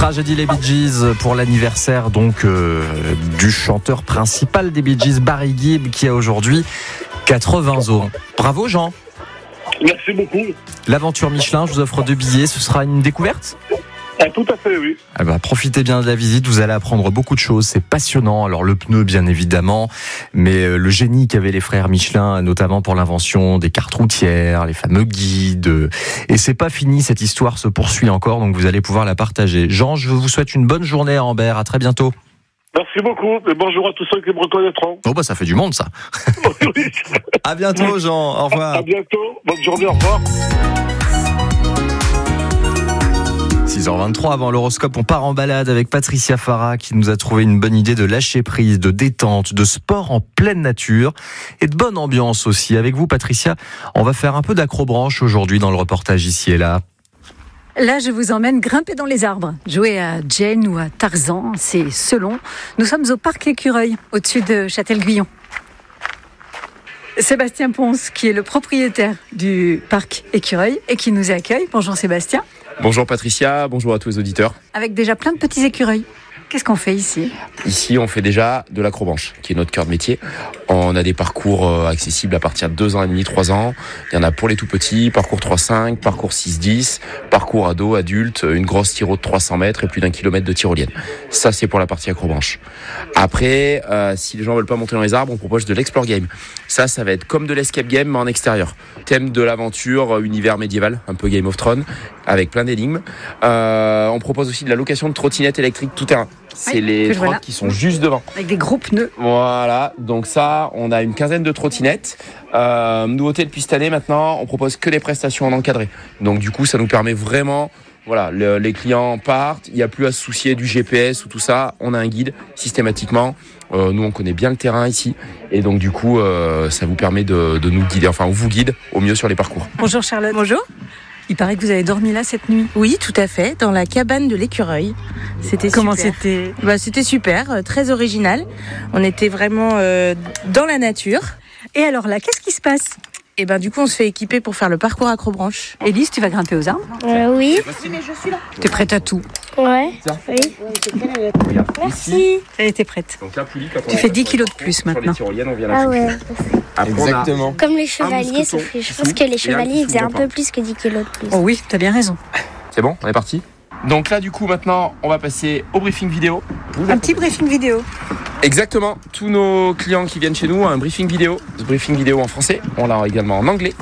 Tragédie les Bee Gees pour l'anniversaire donc du chanteur principal des Bee Gees, Barry Gibb, qui a aujourd'hui 80 ans. Bravo Jean. Merci beaucoup. L'aventure Michelin, je vous offre 2 billets, ce sera une découverte ? Tout à fait, oui. Profitez bien de la visite, vous allez apprendre beaucoup de choses, c'est passionnant. Alors le pneu bien évidemment, mais le génie qu'avaient les frères Michelin, notamment pour l'invention des cartes routières, les fameux guides. Et c'est pas fini, cette histoire se poursuit encore, donc vous allez pouvoir la partager. Jean, je vous souhaite une bonne journée à Ambert, à très bientôt. Merci beaucoup, et bonjour à tous ceux qui me reconnaîtront. Oh ça fait du monde ça. Oui. À bientôt Jean, au revoir. À bientôt, bonne journée, au revoir. 6h23 avant l'horoscope, on part en balade avec Patricia Farah qui nous a trouvé une bonne idée de lâcher prise, de détente, de sport en pleine nature et de bonne ambiance aussi. Avec vous Patricia, on va faire un peu d'acrobranche aujourd'hui dans le reportage ici et là. Là, je vous emmène grimper dans les arbres, jouer à Jane ou à Tarzan, c'est selon. Nous sommes au parc Écureuil, au-dessus de Châtel-Guyon. Sébastien Ponce, qui est le propriétaire du parc Écureuil et qui nous accueille. Bonjour Sébastien. Bonjour Patricia, bonjour à tous les auditeurs. Avec déjà plein de petits écureuils. Qu'est-ce qu'on fait ici ? Ici, on fait déjà de l'acrobranche, qui est notre cœur de métier. On a des parcours accessibles à partir de 2 ans et demi, 3 ans. Il y en a pour les tout petits, parcours 3-5, parcours 6-10, parcours ado, adulte, une grosse tiro de 300 mètres et plus d'1 kilomètre de tyrolienne. Ça, c'est pour la partie acrobranche. Après, si les gens veulent pas monter dans les arbres, on propose de l'explore game. Ça va être comme de l'escape game, mais en extérieur. Thème de l'aventure, univers médiéval, un peu Game of Thrones, avec plein d'énigmes. On propose aussi de la location de trottinettes électriques tout terrain. C'est les trottinettes qui sont juste devant. Avec des gros pneus. Voilà, donc ça, on a une quinzaine de trottinettes. Nouveauté depuis cette année maintenant, on propose que des prestations en encadré. Donc du coup, ça nous permet vraiment, voilà, les clients partent, il n'y a plus à se soucier du GPS ou tout ça. On a un guide systématiquement. Nous, on connaît bien le terrain ici. Et donc du coup, ça vous permet de nous guider, enfin on vous guide au mieux sur les parcours. Bonjour Charlotte. Bonjour. Il paraît que vous avez dormi là cette nuit. Oui, tout à fait, dans la cabane de l'écureuil. C'était Comment super. c'était ? C'était super, très original. On était vraiment dans la nature. Et alors là, qu'est-ce qui se passe ? Et du coup, on se fait équiper pour faire le parcours acrobranche. Élise, tu vas grimper aux arbres ? Oui. T'es prête à tout ? Ouais. Oui. Merci. Elle était prête. Donc la poulie, quand Tu fais 10 kilos de plus maintenant. Sur les tyroliennes, on vient la Ah ouais. Exactement. Comme les chevaliers, sauf que je pense que les chevaliers ils faisaient un peu plus que 10 kilos de plus. Oh oui, t'as bien raison. C'est bon, on est parti. Donc là, du coup, maintenant, on va passer au briefing vidéo. Un petit briefing vidéo. Exactement. Tous nos clients qui viennent chez nous ont un briefing vidéo. Ce briefing vidéo en français, on l'a également en anglais.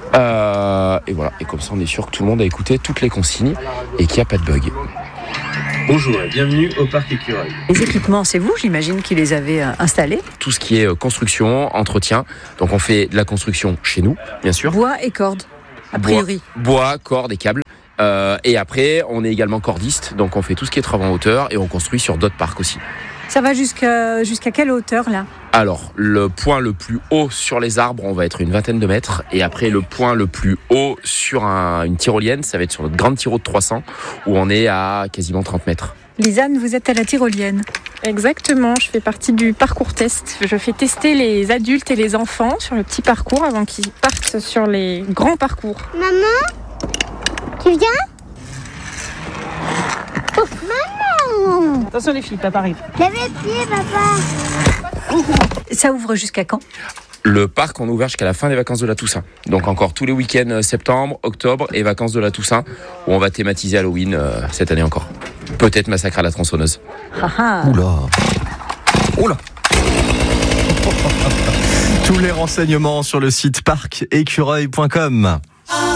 Et voilà. Et comme ça, on est sûr que tout le monde a écouté toutes les consignes et qu'il n'y a pas de bug. Bonjour et bienvenue au parc Écureuil. Les équipements, c'est vous, j'imagine, qui les avez installés. Tout ce qui est construction, entretien. Donc on fait de la construction chez nous, bien sûr. Bois et cordes, a priori. Bois, cordes et câbles. Et après, on est également cordiste. Donc on fait tout ce qui est travaux en hauteur et on construit sur d'autres parcs aussi. Ça va jusqu'à quelle hauteur là ? Alors, le point le plus haut sur les arbres, on va être une 20aine de mètres. Et après, le point le plus haut sur une tyrolienne, ça va être sur notre grande tyro de 300, où on est à quasiment 30 mètres. Lisanne, vous êtes à la tyrolienne. Exactement, je fais partie du parcours test. Je fais tester les adultes et les enfants sur le petit parcours avant qu'ils partent sur les grands parcours. Maman, tu viens ? Oh, maman ! Attention les filles, papa arrive. Lève les pieds, papa. Ça ouvre jusqu'à quand ? Le parc, on est ouvert jusqu'à la fin des vacances de la Toussaint. Donc encore tous les week-ends septembre, octobre et vacances de la Toussaint, où on va thématiser Halloween cette année encore. Peut-être massacre à la tronçonneuse. Oula. Tous les renseignements sur le site parcécureuil.com.